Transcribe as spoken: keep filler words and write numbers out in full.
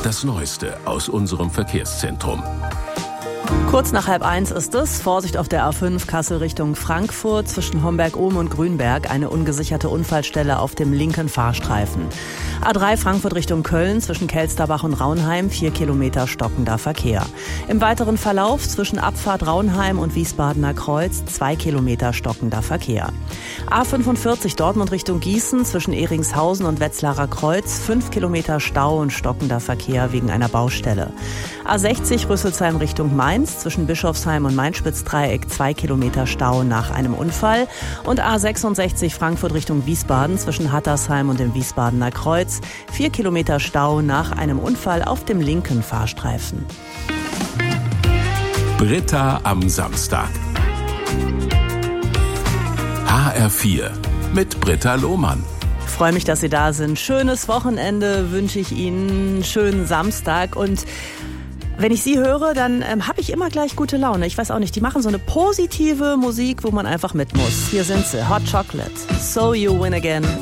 Das Neueste aus unserem Verkehrszentrum. Kurz nach halb eins ist es. Vorsicht auf der A fünf Kassel Richtung Frankfurt. Zwischen Homberg-Ohm und Grünberg eine ungesicherte Unfallstelle auf dem linken Fahrstreifen. A drei Frankfurt Richtung Köln zwischen Kelsterbach und Raunheim. Vier Kilometer stockender Verkehr. Im weiteren Verlauf zwischen Abfahrt Raunheim und Wiesbadener Kreuz. Zwei Kilometer stockender Verkehr. A fünfundvierzig Dortmund Richtung Gießen zwischen Ehringshausen und Wetzlarer Kreuz. Fünf Kilometer Stau und stockender Verkehr wegen einer Baustelle. A sechzig Rüsselsheim Richtung Mainz zwischen Bischofsheim und Main-Spitz-Dreieck. Zwei Kilometer Stau nach einem Unfall. Und A sechsundsechzig Frankfurt Richtung Wiesbaden zwischen Hattersheim und dem Wiesbadener Kreuz. Vier Kilometer Stau nach einem Unfall auf dem linken Fahrstreifen. Britta am Samstag. H R vier mit Britta Lohmann. Ich freue mich, dass Sie da sind. Schönes Wochenende wünsche ich Ihnen. Schönen Samstag. Und wenn ich Sie höre, dann ähm, habe ich immer gleich gute Laune. Ich weiß auch nicht, die machen so eine positive Musik, wo man einfach mit muss. Hier sind sie, Hot Chocolate. So You Win Again.